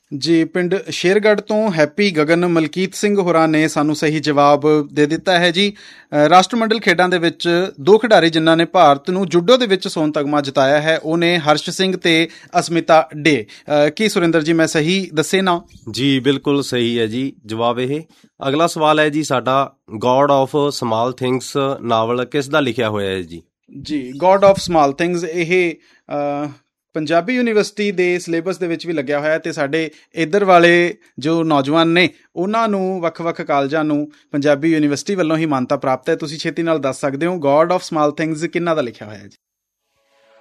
ਜੀ, ਪਿੰਡ ਸ਼ੇਰਗੜ੍ਹ ਤੋਂ ਹੈਪੀ ਗਗਨ ਮਲਕੀਤ ਸਿੰਘ ਹੋਰਾਂ ਨੇ ਸਾਨੂੰ ਸਹੀ ਜਵਾਬ ਦੇ ਦਿੱਤਾ ਹੈ ਜੀ। ਰਾਸ਼ਟਰਮੰਡਲ ਖੇਡਾਂ ਦੇ ਵਿੱਚ ਦੋ ਖਿਡਾਰੀ ਜਿਨ੍ਹਾਂ ਨੇ ਭਾਰਤ ਨੂੰ ਜੂਡੋ ਦੇ ਵਿੱਚ ਸੋਨ ਤਗਮਾ ਜਿਤਾਇਆ ਹੈ ਉਹ ਨੇ ਹਰਸ਼ ਸਿੰਘ ਤੇ ਅਸਮਿਤਾ ਡੇ। ਕੀ ਸੁਰਿੰਦਰ ਜੀ ਮੈਂ ਸਹੀ ਦੱਸੇ ਨਾ? ਜੀ ਬਿਲਕੁਲ ਸਹੀ ਹੈ ਜੀ ਜਵਾਬ। ਇਹ ਅਗਲਾ ਸਵਾਲ ਹੈ ਜੀ ਸਾਡਾ, God of small things novel ਕਿਸ ਦਾ ਲਿਖਿਆ ਹੋਇਆ ਹੈ ਜੀ? ਜੀ, ਗੋਡ ਆਫ ਸਮਾਲ ਥਿੰਗਸ ਇਹ ਪੰਜਾਬੀ ਯੂਨੀਵਰਸਿਟੀ ਦੇ ਸਿਲੇਬਸ ਦੇ ਵਿੱਚ ਵੀ ਲੱਗਿਆ ਹੋਇਆ ਅਤੇ ਸਾਡੇ ਇੱਧਰ ਵਾਲੇ ਜੋ ਨੌਜਵਾਨ ਨੇ ਉਹਨਾਂ ਨੂੰ ਵੱਖ-ਵੱਖ ਕਾਲਜਾਂ ਨੂੰ ਪੰਜਾਬੀ ਯੂਨੀਵਰਸਿਟੀ ਵੱਲੋਂ ਹੀ ਮਾਨਤਾ ਪ੍ਰਾਪਤ ਹੈ। ਤੁਸੀਂ ਛੇਤੀ ਨਾਲ ਦੱਸ ਸਕਦੇ ਹੋ ਗੋਡ ਆਫ ਸਮਾਲ ਥਿੰਗਸ ਕਿਹਨਾਂ ਦਾ ਲਿਖਿਆ ਹੋਇਆ ਜੀ?